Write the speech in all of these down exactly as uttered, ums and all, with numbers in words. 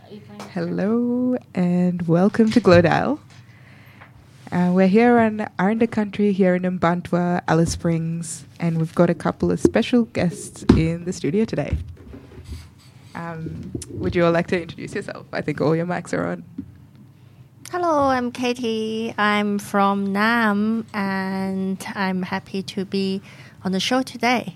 Hello and welcome to Glodale. Uh, we're here on Aranda Country here in Mbantwa, Alice Springs, and we've got a couple of special guests in the studio today. Um, would you all like to introduce yourself? I think all your mics are on. Hello, I'm Katie. I'm from Nam, and I'm happy to be on the show today.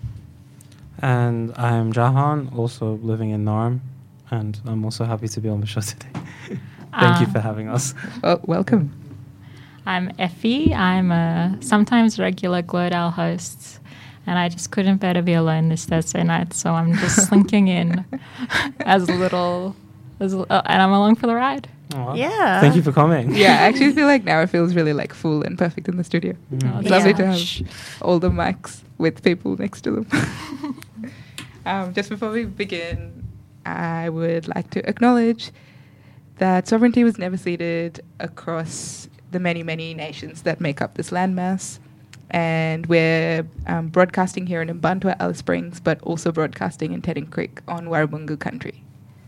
And I'm Jahan, also living in Narm, and I'm also happy to be on the show today. Thank um, you for having us. Well, welcome. I'm Effie. I'm a sometimes regular Glodale host, and I just couldn't bear to be alone this Thursday night, so I'm just slinking in as a little, as a, uh, and I'm along for the ride. Oh, Yeah. Thank you for coming. Yeah, I actually feel like now it feels really like full and perfect in the studio. Mm. It's lovely to Yeah. have all the mics with people next to them. um, just before we begin, I would like to acknowledge that sovereignty was never ceded across the many, many nations that make up this landmass. And we're um, broadcasting here in Mbantwa, Alice Springs, but also broadcasting in Tedden Creek on Warrumungu country.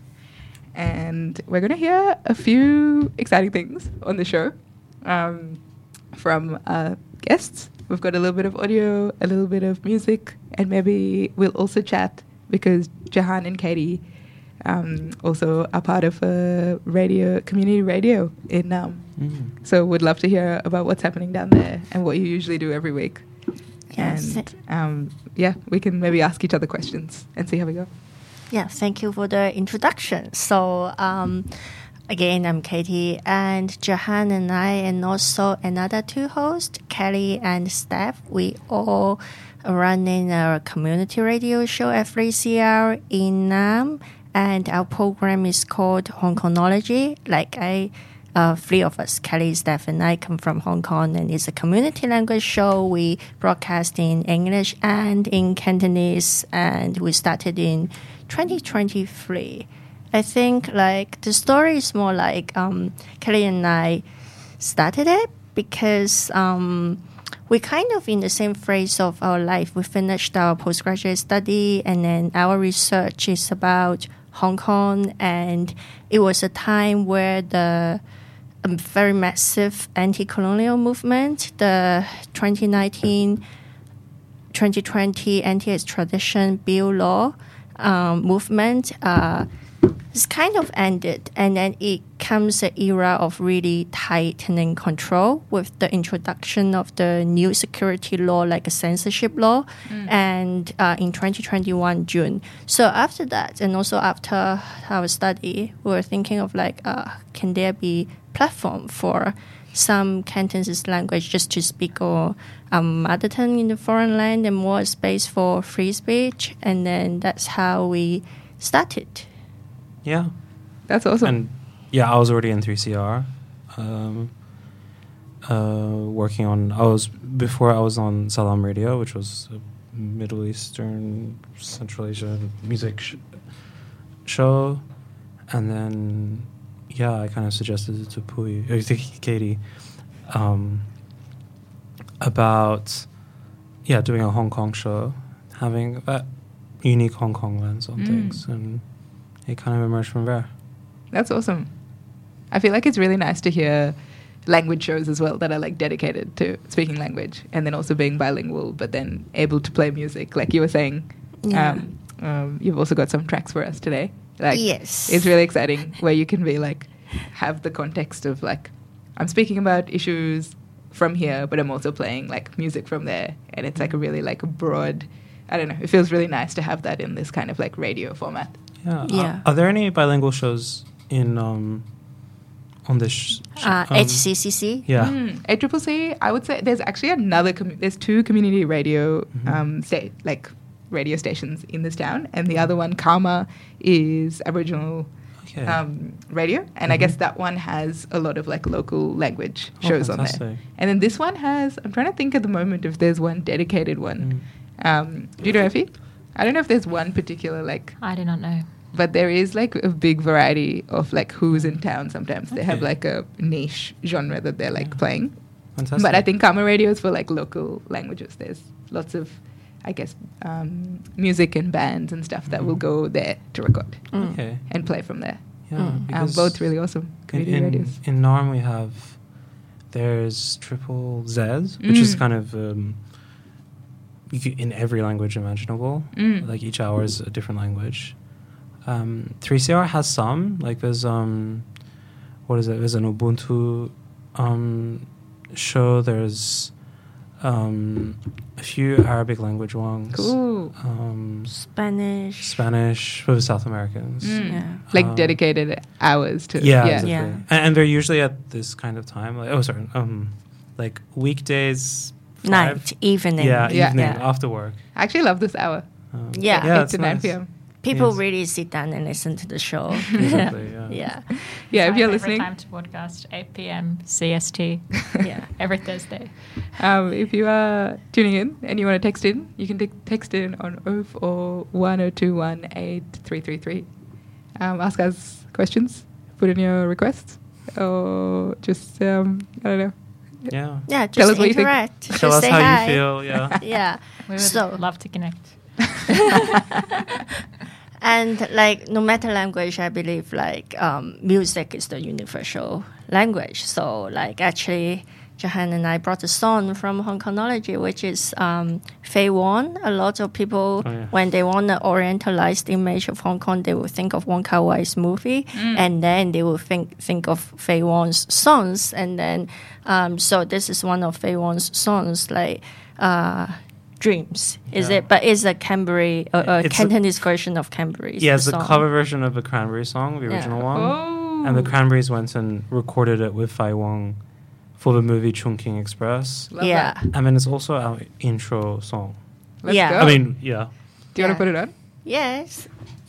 And we're going to hear a few exciting things on the show um, from uh, guests. We've got a little bit of audio, a little bit of music, and maybe we'll also chat because Jahan and Katie um, also are part of a radio, community radio in Nam. Mm. So would love to hear about what's happening down there and what you usually do every week. Yes. And um, yeah, we can maybe ask each other questions and see how we go. Yeah, thank you for the introduction. So, um, again, I'm Katie, and Jahan and I, and also another two hosts, Kelly and Steph, we all are running a community radio show at three C R in Nam, and our program is called Hong Kongology. Like I, uh, three of us, Kelly, Steph, and I come from Hong Kong, and it's a community language show. We broadcast in English and in Cantonese, and we started in twenty twenty-three. I think like the story is more like um, Kelly and I started it because um, we kind of in the same phase of our life. We finished our postgraduate study, and then our research is about Hong Kong, and it was a time where the um, very massive anti-colonial movement, the twenty nineteen twenty twenty anti-extradition bill law, Um, movement uh, is kind of ended, and then it comes an era of really tightening control with the introduction of the new security law, like a censorship law, mm. and uh, in twenty twenty-one June. So after that, and also after our study, we were thinking of like, uh, can there be platform for some Cantonese language just to speak or um, mother tongue in the foreign land, and more space for free speech, and then that's how we started. Yeah. That's awesome. And yeah, I was already in three C R, um, uh, working on, I was, before I was on Salam Radio, which was a Middle Eastern, Central Asian music sh- show, and then yeah, I kind of suggested it to Pui, or to Katie, um, about, yeah, doing a Hong Kong show, having that unique Hong Kong lens on mm. things, and it kind of emerged from there. That's awesome. I feel like it's really nice to hear language shows as well that are like dedicated to speaking language and then also being bilingual, but then able to play music, like you were saying. Yeah. Um, um, you've also got some tracks for us today. Like, yes. It's really exciting where you can be like, have the context of like, I'm speaking about issues from here, but I'm also playing like music from there. And it's like a really like a broad, I don't know, it feels really nice to have that in this kind of like radio format. Yeah. Yeah. Are, are there any bilingual shows in, um, on this? Sh- uh, um, H C C C? Yeah. Mm, A C C C, I would say there's actually another, com- there's two community radio, Mm-hmm. um, sta- like radio stations in this town. And the other one, Karma, is Aboriginal Okay. um, radio. And Mm-hmm. I guess that one has a lot of like local language Oh, shows on there. fantastic. And then this one has, I'm trying to think at the moment if there's one dedicated one. Mm. Um, do you know, Effie? I don't know if there's one particular like, I do not know. but there is like a big variety of like who's in town sometimes. They have Okay. like a niche genre that they're like Yeah. playing. Fantastic. But I think Karma Radio is for like local languages. There's lots of, I guess, um, music and bands and stuff that will Mhm. go there to record Mm. Okay. and play from there. Yeah, Mm. Um, because both really awesome in, community in, radios. in Narm we have, there's Triple Z, which is Mm. kind of um, you c- in every language imaginable. Mm. Like each hour is a different language. Um, three C R has some, like there's um, what is it? There's an Ubuntu um, show. There's um, a few Arabic language ones. Cool. Um, Spanish. Spanish for the South Americans. Mm. Yeah. Like Um, dedicated hours to Yeah, yeah. exactly. Yeah. And, and they're usually at this kind of time. Like, oh, sorry, um, like weekdays, five- Night, evening. Yeah, Yeah. evening Yeah. after work. I actually love this hour. Um, Yeah. yeah, eight it's to nine nice. p.m. People Yes. really sit down and listen to the show. Exactly, yeah. Yeah. Yeah, if My you're favorite listening, time to podcast, eight p.m. C S T, Yeah. every Thursday. um, if you are tuning in and you want to text in, you can t- text in on oh four one oh two one eight three three three. Um, ask us questions, put in your requests, or just um, I don't know. Yeah. Yeah, Tell just us what you think. interact. Tell just us say how hi. you feel. Yeah. Yeah. We would So- love to connect. And like no matter language, I believe like um, music is the universal language. So like actually, Jahan and I brought a song from Hong Kongology, which is um, Fei Wong. A lot of people, Oh, yeah. when they want an orientalized image of Hong Kong, they will think of Wong Kar Wai's movie, and then they will think think of Fei Wong's songs, and then um, so this is one of Fei Wong's songs, like. Uh, Dreams is Yeah. it? But it's a Canberry, uh, uh, It's a- Cantonese version of Canberry. Yeah, it's the song. cover version of the Cranberry song, the Yeah. original one. Oh, And the Cranberries went and recorded it with Fai Wong for the movie Chungking Express. Love Yeah, that. And then it's also our intro song. Let's Yeah. go. I mean, yeah. do you want Yeah. to put it on? yes.